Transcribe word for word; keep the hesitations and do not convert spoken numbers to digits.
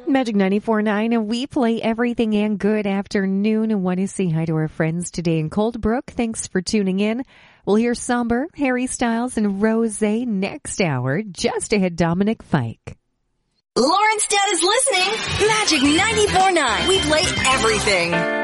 Magic ninety-four point nine, and we play everything. And good afternoon. And want to say hi to our friends today in Coldbrook. Thanks for tuning in. We'll hear Somber, Harry Styles, and Rose next hour. Just ahead, Dominic Fike. Lawrence Dad is listening. Magic ninety-four point nine. We play everything.